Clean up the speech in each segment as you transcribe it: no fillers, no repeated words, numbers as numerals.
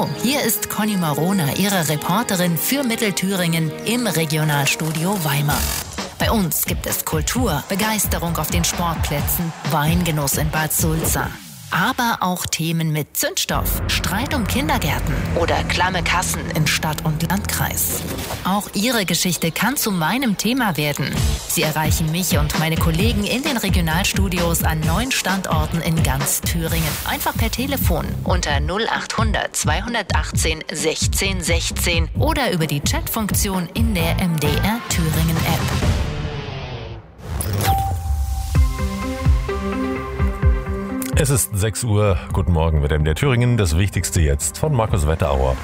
Hallo, hier ist Conny Marona, Ihre Reporterin für Mittelthüringen im Regionalstudio Weimar. Bei uns gibt es Kultur, Begeisterung auf den Sportplätzen, Weingenuss in Bad Sulza. Aber auch Themen mit Zündstoff, Streit um Kindergärten oder klamme Kassen in Stadt und Landkreis. Auch Ihre Geschichte kann zu meinem Thema werden. Sie erreichen mich und meine Kollegen in den Regionalstudios an 9 Standorten in ganz Thüringen. Einfach per Telefon unter 0800 218 16 16 oder über die Chatfunktion in der MDR Thüringen App. Es ist 6 Uhr. Guten Morgen mit MDR Thüringen. Das Wichtigste jetzt von Markus Wetterauer.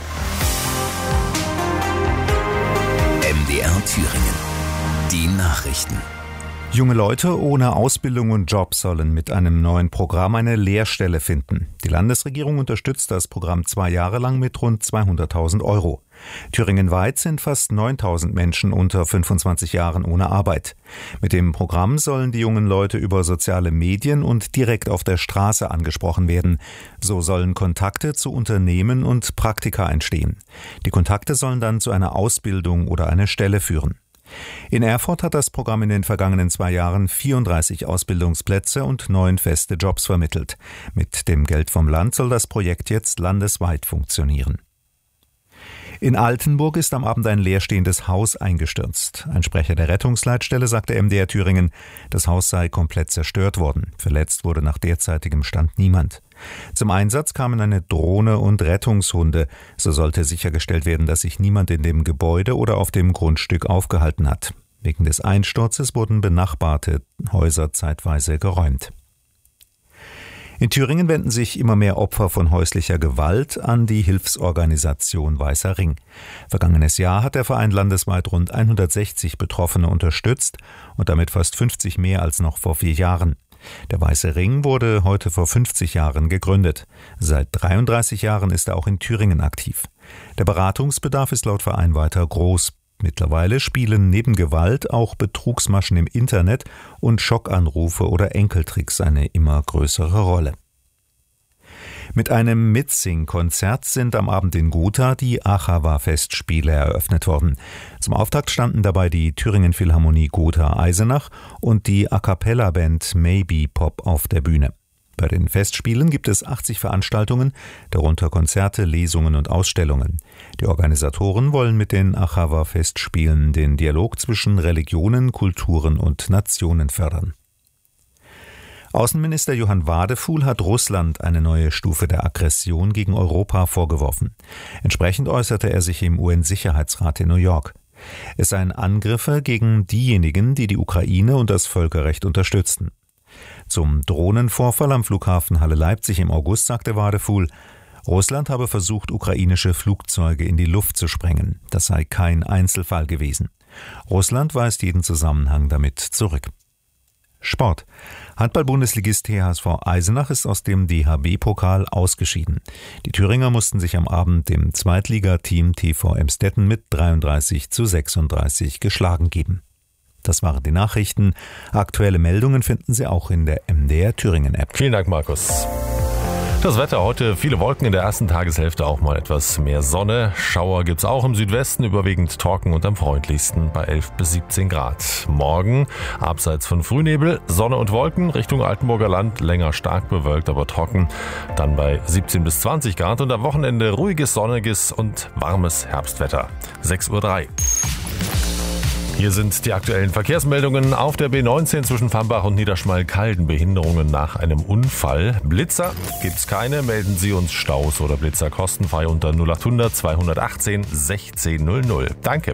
MDR Thüringen. Die Nachrichten. Junge Leute ohne Ausbildung und Job sollen mit einem neuen Programm eine Lehrstelle finden. Die Landesregierung unterstützt das Programm 2 Jahre lang mit rund 200.000 Euro. Thüringenweit sind fast 9.000 Menschen unter 25 Jahren ohne Arbeit. Mit dem Programm sollen die jungen Leute über soziale Medien und direkt auf der Straße angesprochen werden. So sollen Kontakte zu Unternehmen und Praktika entstehen. Die Kontakte sollen dann zu einer Ausbildung oder einer Stelle führen. In Erfurt hat das Programm in den vergangenen 2 Jahren 34 Ausbildungsplätze und 9 feste Jobs vermittelt. Mit dem Geld vom Land soll das Projekt jetzt landesweit funktionieren. In Altenburg ist am Abend ein leerstehendes Haus eingestürzt. Ein Sprecher der Rettungsleitstelle sagte MDR Thüringen, das Haus sei komplett zerstört worden. Verletzt wurde nach derzeitigem Stand niemand. Zum Einsatz kamen eine Drohne und Rettungshunde. So sollte sichergestellt werden, dass sich niemand in dem Gebäude oder auf dem Grundstück aufgehalten hat. Wegen des Einsturzes wurden benachbarte Häuser zeitweise geräumt. In Thüringen wenden sich immer mehr Opfer von häuslicher Gewalt an die Hilfsorganisation Weißer Ring. Vergangenes Jahr hat der Verein landesweit rund 160 Betroffene unterstützt und damit fast 50 mehr als noch vor 4 Jahren. Der Weiße Ring wurde heute vor 50 Jahren gegründet. Seit 33 Jahren ist er auch in Thüringen aktiv. Der Beratungsbedarf ist laut Verein weiter groß. Mittlerweile spielen neben Gewalt auch Betrugsmaschen im Internet und Schockanrufe oder Enkeltricks eine immer größere Rolle. Mit einem Mitsing-Konzert sind am Abend in Gotha die Achawa-Festspiele eröffnet worden. Zum Auftakt standen dabei die Thüringen Philharmonie Gotha-Eisenach und die A-Cappella-Band Maybe Pop auf der Bühne. Bei den Festspielen gibt es 80 Veranstaltungen, darunter Konzerte, Lesungen und Ausstellungen. Die Organisatoren wollen mit den Achawa-Festspielen den Dialog zwischen Religionen, Kulturen und Nationen fördern. Außenminister Johann Wadefuhl hat Russland eine neue Stufe der Aggression gegen Europa vorgeworfen. Entsprechend äußerte er sich im UN-Sicherheitsrat in New York. Es seien Angriffe gegen diejenigen, die die Ukraine und das Völkerrecht unterstützten. Zum Drohnenvorfall am Flughafen Halle-Leipzig im August sagte Wadefuhl, Russland habe versucht, ukrainische Flugzeuge in die Luft zu sprengen. Das sei kein Einzelfall gewesen. Russland weist jeden Zusammenhang damit zurück. Sport. Handball-Bundesligist THSV Eisenach ist aus dem DHB-Pokal ausgeschieden. Die Thüringer mussten sich am Abend dem Zweitligateam TV Emstetten mit 33:36 geschlagen geben. Das waren die Nachrichten. Aktuelle Meldungen finden Sie auch in der MDR Thüringen App. Vielen Dank, Markus. Das Wetter heute, viele Wolken, in der ersten Tageshälfte auch mal etwas mehr Sonne. Schauer gibt's auch im Südwesten, überwiegend trocken und am freundlichsten bei 11 bis 17 Grad. Morgen, abseits von Frühnebel, Sonne und Wolken, Richtung Altenburger Land, länger stark bewölkt, aber trocken. Dann bei 17 bis 20 Grad und am Wochenende ruhiges, sonniges und warmes Herbstwetter. 6:03 Uhr. Hier sind die aktuellen Verkehrsmeldungen. Auf der B19 zwischen Fambach und Niederschmalkalden Behinderungen nach einem Unfall. Blitzer gibt's keine. Melden Sie uns Staus oder Blitzer kostenfrei unter 0800 218 1600. Danke.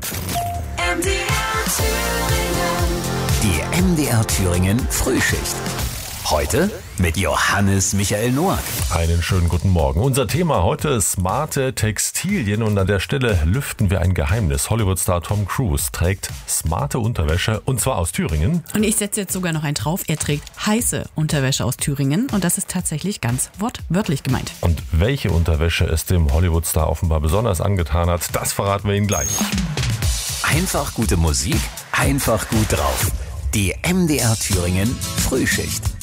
Die MDR Thüringen Frühschicht. Heute mit Johannes Michael Noack. Einen schönen guten Morgen. Unser Thema heute smarte Textilien und an der Stelle lüften wir ein Geheimnis. Hollywood-Star Tom Cruise trägt smarte Unterwäsche und zwar aus Thüringen. Und ich setze jetzt sogar noch einen drauf. Er trägt heiße Unterwäsche aus Thüringen und das ist tatsächlich ganz wortwörtlich gemeint. Und welche Unterwäsche es dem Hollywood-Star offenbar besonders angetan hat, das verraten wir Ihnen gleich. Einfach gute Musik, einfach gut drauf. Die MDR Thüringen Frühschicht.